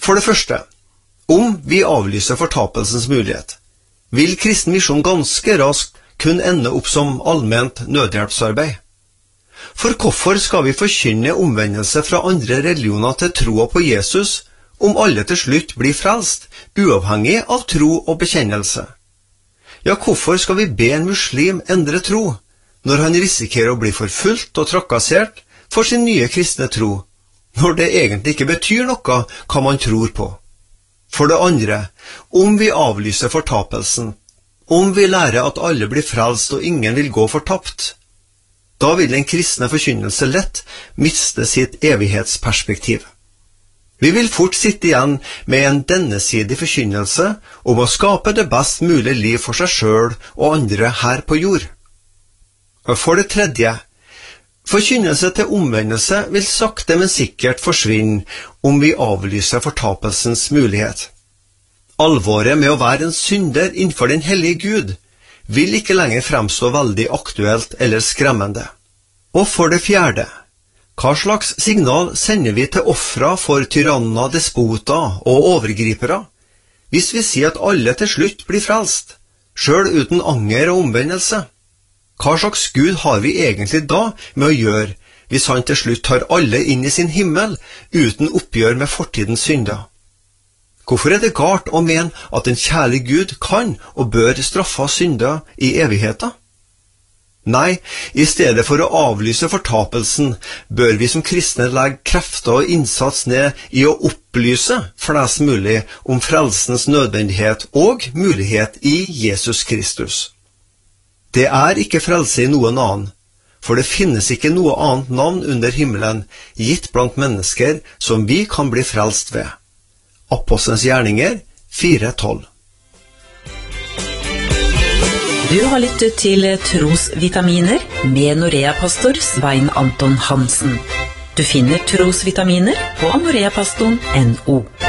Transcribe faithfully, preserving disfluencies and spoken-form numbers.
For det første, om vi avlyser fortapelsens mulighet, vil kristen misjon ganske raskt kun ende opp som allment nødhjelpsarbeid. For hvorfor skal vi forkynne omvendelse fra andre religioner til troa på Jesus, om alle til slutt blir frelst, uavhengig av tro og bekjennelse? Ja, hvorfor skal vi be en muslim endre tro, når han risikerer å bli forfulgt og trakassert for sin nye kristne tro, når det egentlig ikke betyr noe hva man tror på? For det andre, om vi avlyser fortapelsen, om vi lærer at alle blir frelst og ingen vil gå fortapt, da vil den kristne forkynnelse lett miste sitt evighetsperspektiv. Vi vil fort sitte igjen med en dennesidig forkynnelse om å skape det best mulige liv for seg selv og andre her på jord. For det tredje, forkynnelse til omvendelse vil sakte, men sikkert forsvinne om vi avlyser fortapelsens mulighet. Alvoret med å være en synder innenfor den hellige Gud vil ikke lenger fremstå veldig aktuelt eller skremmende. Og for det fjerde, hva slags signal sender vi til ofra for tyranner, despoter og overgripere, hvis vi sier at alle til slutt blir frelst, selv uten anger og omvendelse? Hva slags Gud har vi egentlig da med å gjøre, hvis han til slutt tar alle inn i sin himmel, uten oppgjør med fortidens synder? Hvorfor er det galt å mene at en kjærlig Gud kan og bør straffe synder i evigheten? Nei, i stedet for å avlyse fortapelsen, bør vi som kristne legge krefter og innsats ned i å opplyse flest mulig om frelsens nødvendighet og mulighet i Jesus Kristus. Det er ikke frelse i noen annen, for det finnes ikke noe annet navn under himmelen gitt blant mennesker som vi kan bli frelst ved. Apostelens gjerninger fire tolv. Du har lyttet til Trosvitaminer med Norea-pastor Svein Anton Hansen. Du finner Trosvitaminer på noreapastoren punktum no.